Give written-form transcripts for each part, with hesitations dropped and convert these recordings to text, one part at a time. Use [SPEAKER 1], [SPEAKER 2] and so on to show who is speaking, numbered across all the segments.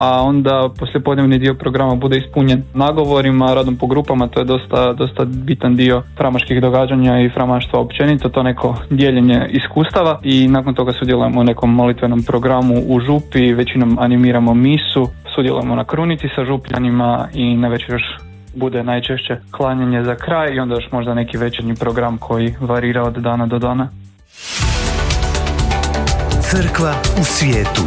[SPEAKER 1] a onda poslijepodnevni dio programa bude ispunjen nagovorima, radom po grupama. To je dosta bitan dio framaških događanja i framaštva općenito, to neko dijeljenje iskustava, i nakon toga sudjelujemo u nekom molitvenom programu u župi, većinom animiramo misu, sudjelujemo na krunici sa župljanima i na večer još bude najčešće klanjanje za kraj i onda još možda neki večernji program koji varira od dana do dana.
[SPEAKER 2] Crkva u svijetu.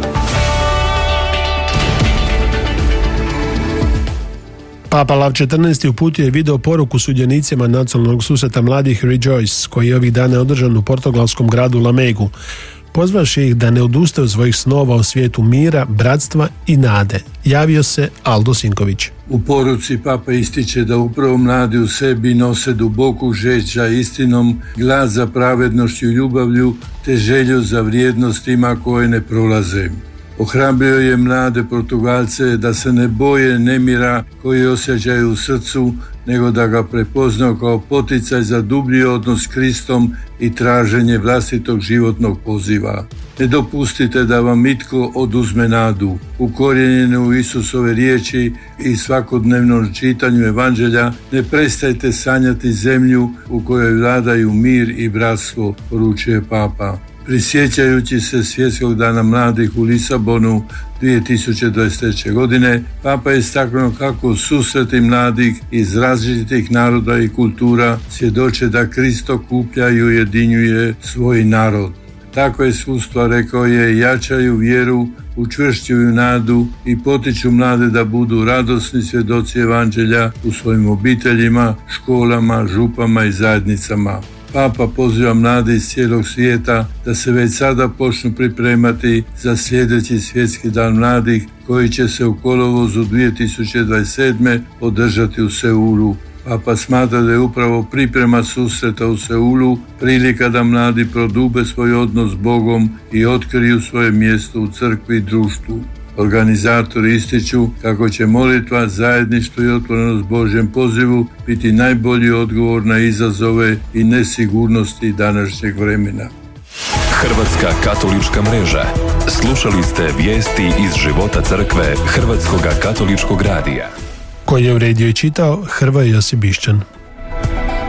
[SPEAKER 3] Papa Lav XIV. Uputio je video poruku sudionicima nacionalnog susreta mladih Rejoice, koji je ovih dana održan u portugalskom gradu Lamegu. Pozvavši ih da ne odustaju svojih snova o svijetu mira, bratstva i nade. Javio se Aldo Sinković.
[SPEAKER 4] U poruci Papa ističe da upravo mladi u sebi nose duboku žeđ za istinom, glas za pravednošću i ljubavlju, te želju za vrijednostima koje ne prolaze. Ohrabrio je mlade Portugalce da se ne boje nemira koji osjećaju u srcu, nego da ga prepoznaju kao poticaj za dublji odnos s Kristom i traženje vlastitog životnog poziva. Ne dopustite da vam itko oduzme nadu. Ukorijenjeni u Isusove riječi i svakodnevnom čitanju evanđelja, ne prestajte sanjati zemlju u kojoj vladaju mir i bratstvo, poručuje Papa. Prisjećajući se Svjetskog dana mladih u Lisabonu 2023. godine, Papa je istaknuo kako susreti mladih iz različitih naroda i kultura svjedoče da Krist okuplja i ujedinjuje svoj narod. Takva iskustva, rekao je, jačaju vjeru, učvršćuju nadu i potiču mlade da budu radosni svjedoci evanđelja u svojim obiteljima, školama, župama i zajednicama. Papa poziva mlade iz cijelog svijeta da se već sada počnu pripremati za sljedeći Svjetski dan mladih koji će se u kolovozu 2027. održati u Seulu. Papa smatra da je upravo priprema susreta u Seulu prilika da mladi prodube svoj odnos s Bogom i otkriju svoje mjesto u crkvi i društvu. Organizatori ističu kako će molitva, zajedništvo i otvorenost Božjem pozivu biti najbolji odgovor na izazove i nesigurnosti današnjeg vremena.
[SPEAKER 5] Hrvatska katolička mreža. Slušali ste vijesti iz života crkve Hrvatskoga katoličkog radija.
[SPEAKER 3] Koji je uredio i čitao Hrvoje Josip Bišćan.